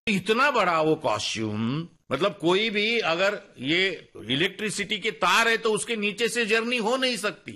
इतना बड़ा वो कॉस्ट्यूम, मतलब कोई भी अगर ये इलेक्ट्रिसिटी के तार है तो उसके नीचे से जर्नी हो नहीं सकती।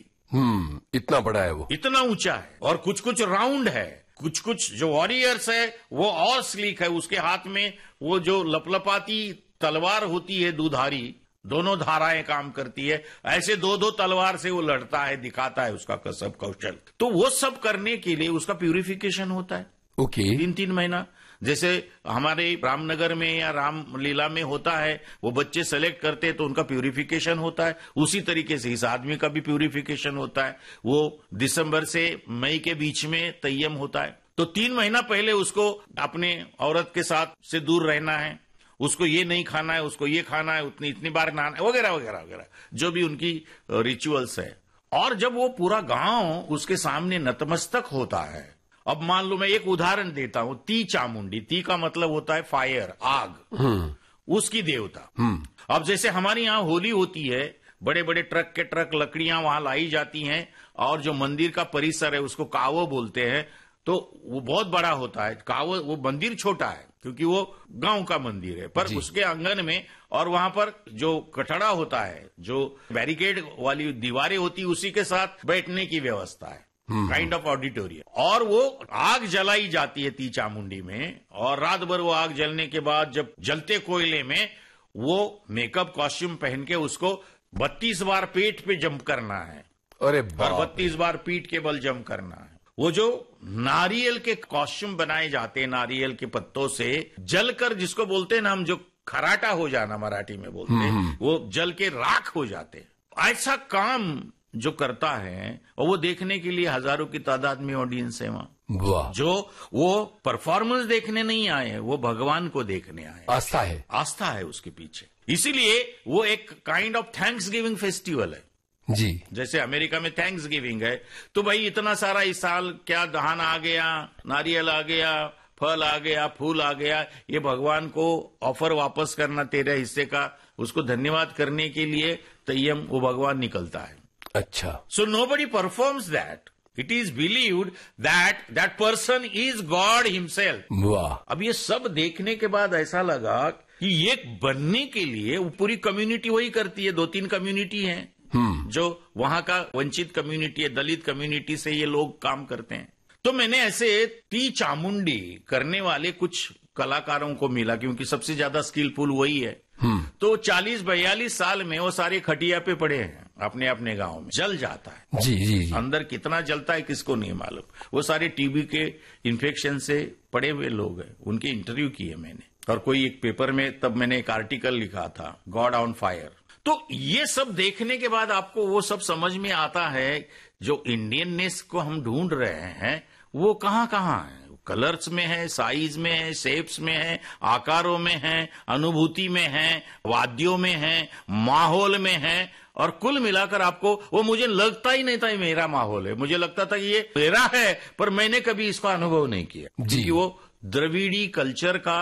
इतना बड़ा है वो, इतना ऊंचा है, और कुछ कुछ राउंड है, कुछ कुछ जो वॉरियर्स है वो और स्लीक है, उसके हाथ में वो जो लपलपाती तलवार होती है दुधारी, दोनों धाराएं काम करती है, ऐसे दो दो तलवार से वो लड़ता है, दिखाता है उसका कसब कौशल। तो वो सब करने के लिए उसका प्यूरिफिकेशन होता है। ओके। 3-3 महीना, जैसे हमारे रामनगर में या रामलीला में होता है, वो बच्चे सेलेक्ट करते हैं तो उनका प्यूरिफिकेशन होता है, उसी तरीके से इस आदमी का भी प्यूरिफिकेशन होता है। वो दिसंबर से मई के बीच में तय्यम होता है, तो 3 महीना पहले उसको अपने औरत के साथ से दूर रहना है, उसको ये नहीं खाना है, उसको ये खाना है, इतनी बार नहाना है, वगैरह वगैरह वगैरह, जो भी उनकी रिचुअल्स है। और जब वो पूरा गांव उसके सामने नतमस्तक होता है, अब मान लो मैं एक उदाहरण देता हूं, ती चामुंडी, ती का मतलब होता है फायर, आग, उसकी देवता। अब जैसे हमारे यहाँ होली होती है, बड़े बड़े ट्रक के ट्रक लकड़ियां वहां लाई जाती हैं, और जो मंदिर का परिसर है उसको कावो बोलते हैं, तो वो बहुत बड़ा होता है। कावो, वो मंदिर छोटा है क्योंकि वो गांव का मंदिर है, पर उसके आंगन में और वहां पर जो कटड़ा होता है, जो बैरिकेड वाली दीवारें होती है, उसी के साथ बैठने की व्यवस्था है, काइंड ऑफ ऑडिटोरियम। और वो आग जलाई जाती है ती चामुंडी में, और रात भर वो आग जलने के बाद जब जलते कोयले में वो मेकअप कॉस्ट्यूम पहन के उसको 32 बार पेट पे जंप करना है, अरे और 32 बार पीठ के बल जंप करना है। वो जो नारियल के कॉस्ट्यूम बनाए जाते हैं, नारियल के पत्तों से जलकर, जिसको बोलते हैं ना हम, जो खराटा हो जाना मराठी में बोलते हैं, वो जल के राख हो जाते हैं। ऐसा काम जो करता है, और वो देखने के लिए हजारों की तादाद में ऑडियंस है वहां, जो वो परफॉर्मेंस देखने नहीं आए हैं, वो भगवान को देखने आए। आस्था है, आस्था है उसके पीछे, इसीलिए वो एक kind of thanks giving festival है जी। जैसे अमेरिका में थैंक्स गिविंग है, तो भाई इतना सारा इस साल क्या धान आ गया, नारियल आ गया, फल आ गया, फूल आ गया, ये भगवान को ऑफर वापस करना तेरे हिस्से का, उसको धन्यवाद करने के लिए तय्यम वो भगवान निकलता है। अच्छा। So nobody performs that, it is believed that that person is God himself. वाह। अब ये सब देखने के बाद ऐसा लगा कि ये बनने के लिए वो पूरी कम्युनिटी वही करती है, 2-3 कम्युनिटी है जो वहां का वंचित कम्युनिटी है, दलित कम्युनिटी से ये लोग काम करते हैं। तो मैंने ऐसे ती चामुंडी करने वाले कुछ कलाकारों को मिला, क्योंकि सबसे ज्यादा स्किलफुल वही है। तो 40-42 साल में वो सारे खटिया पे पड़े हैं, अपने अपने गांव में। जल जाता है जी जी जी। अंदर कितना जलता है किसको नहीं मालूम। वो सारे टीबी के इन्फेक्शन से पड़े हुए लोग हैं, उनके इंटरव्यू किए मैंने, और कोई एक पेपर में तब मैंने एक आर्टिकल लिखा था, गॉड ऑन फायर। तो ये सब देखने के बाद आपको वो सब समझ में आता है, जो इंडियननेस को हम ढूंढ रहे हैं वो कहाँ कहाँ है। कलर्स में है, साइज में है, शेप्स में है, आकारों में है, अनुभूति में है, वाद्यों में है, माहौल में है, और कुल मिलाकर आपको वो, मुझे लगता ही नहीं था ये मेरा माहौल है, मुझे लगता था कि ये मेरा है, पर मैंने कभी इसका अनुभव नहीं किया, क्योंकि वो द्रविड़ी कल्चर का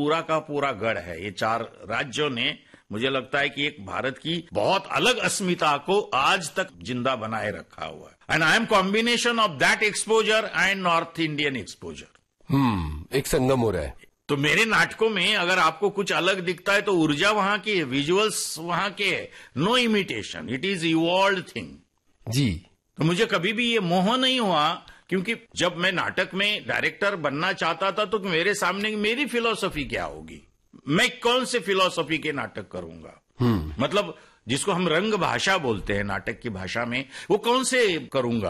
पूरा गढ़ है। ये 4 राज्यों ने, मुझे लगता है कि एक भारत की बहुत अलग अस्मिता को आज तक जिंदा बनाए रखा हुआ है। And I am combination of that exposure and north Indian exposure. एक संगम हो रहा है। तो मेरे नाटकों में अगर आपको कुछ अलग दिखता है तो ऊर्जा वहां की है, विजुअल्स वहां के है, no imitation, it is evolved thing जी। तो मुझे कभी भी ये मोह नहीं हुआ, क्योंकि जब मैं नाटक में डायरेक्टर बनना चाहता था तो मेरे सामने मेरी फिलॉसफी क्या होगी, मैं कौन से फिलॉसफी के नाटक करूंगा, मतलब जिसको हम रंग भाषा बोलते हैं नाटक की भाषा में, वो कौन से करूंगा।